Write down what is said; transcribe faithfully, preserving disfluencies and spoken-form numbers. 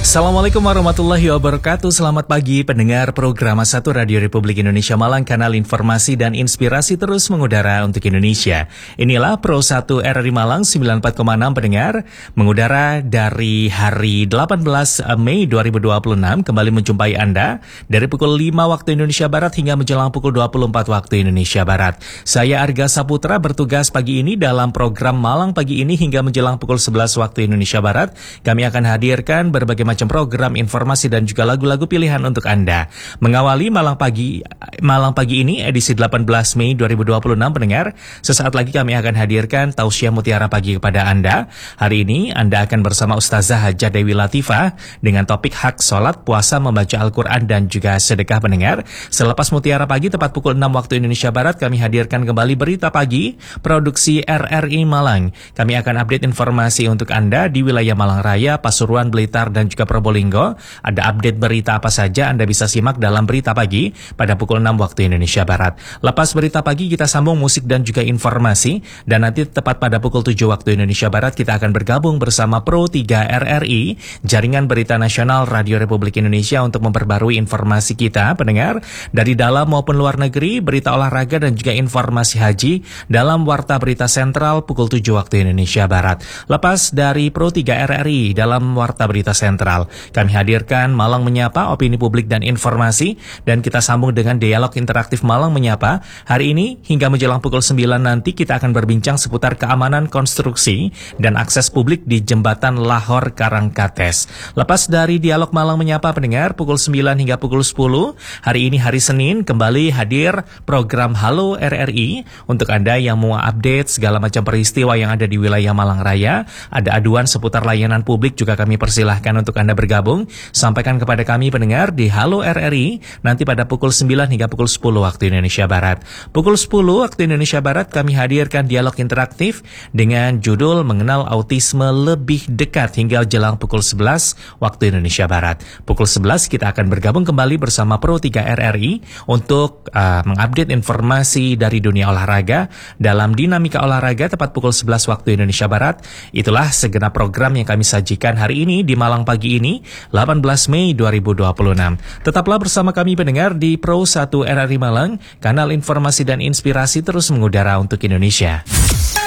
Assalamualaikum warahmatullahi wabarakatuh. Selamat pagi pendengar program satu Radio Republik Indonesia Malang, kanal informasi dan inspirasi terus mengudara untuk Indonesia. Inilah Pro satu R R I Malang sembilan puluh empat koma enam pendengar, mengudara dari hari delapan belas Mei dua ribu dua puluh enam, kembali menjumpai Anda dari pukul lima waktu Indonesia Barat hingga menjelang pukul dua puluh empat waktu Indonesia Barat. Saya Arga Saputra bertugas pagi ini dalam program Malang Pagi ini hingga menjelang pukul sebelas waktu Indonesia Barat. Kami akan hadirkan berbagai macam program, informasi dan juga lagu-lagu pilihan untuk Anda. Mengawali Malang Pagi Malang Pagi ini edisi delapan belas Mei dua ribu dua puluh enam pendengar, sesaat lagi kami akan hadirkan Tausiah Mutiara Pagi kepada Anda. Hari ini Anda akan bersama Ustazah Hajah Dewi Latifah dengan topik hak sholat, puasa, membaca Al-Quran dan juga sedekah pendengar. Selepas Mutiara Pagi tepat pukul enam waktu Indonesia Barat, kami hadirkan kembali Berita Pagi produksi R R I Malang. Kami akan update informasi untuk Anda di wilayah Malang Raya, Pasuruan, Blitar dan juga Probolinggo. Ada update berita apa saja Anda bisa simak dalam Berita Pagi pada pukul enam waktu Indonesia Barat. Lepas Berita Pagi kita sambung musik dan juga informasi, dan nanti tepat pada pukul tujuh waktu Indonesia Barat kita akan bergabung bersama Pro tiga R R I, Jaringan Berita Nasional Radio Republik Indonesia, untuk memperbarui informasi kita pendengar dari dalam maupun luar negeri, berita olahraga dan juga informasi haji dalam Warta Berita Sentral pukul tujuh waktu Indonesia Barat. Lepas dari Pro tiga R R I dalam Warta Berita Sentral, kami hadirkan Malang Menyapa, opini publik dan informasi, dan kita sambung dengan dialog interaktif Malang Menyapa. Hari ini hingga menjelang pukul sembilan nanti kita akan berbincang seputar keamanan konstruksi dan akses publik di Jembatan Lahor Karangkates. Lepas dari dialog Malang Menyapa pendengar, pukul sembilan hingga pukul sepuluh, hari ini hari Senin kembali hadir program Halo R R I untuk Anda yang mau update segala macam peristiwa yang ada di wilayah Malang Raya. Ada aduan seputar layanan publik juga kami persilahkan untuk Anda bergabung. Sampaikan kepada kami pendengar di Halo R R I nanti pada pukul sembilan hingga pukul sepuluh waktu Indonesia Barat. Pukul sepuluh waktu Indonesia Barat kami hadirkan dialog interaktif dengan judul Mengenal Autisme Lebih Dekat hingga jelang pukul sebelas waktu Indonesia Barat. Pukul sebelas kita akan bergabung kembali bersama Pro tiga R R I untuk uh, mengupdate informasi dari dunia olahraga dalam Dinamika Olahraga tepat pukul sebelas waktu Indonesia Barat. Itulah segenap program yang kami sajikan hari ini di Malang Pagi ini delapan belas Mei dua ribu dua puluh enam. Tetaplah bersama kami pendengar di Pro satu R R I Malang, kanal informasi dan inspirasi terus mengudara untuk Indonesia.